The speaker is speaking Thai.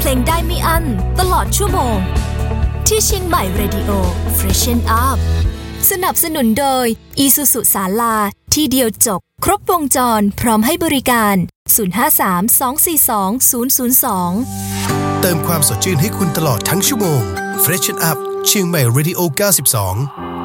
ลงได้ไม่อั้นตลอดชั่วโมงที่เชียงใหม่ Radio Freshen Up สนับสนุนโดย Isuzu ศาลาที่เดียวจบครบวงจรพร้อมให้บริการ053-242-002 เติมความสดชื่นให้คุณตลอดทั้งชั่วโมง Freshen Up เชียงใหม่ Radio 92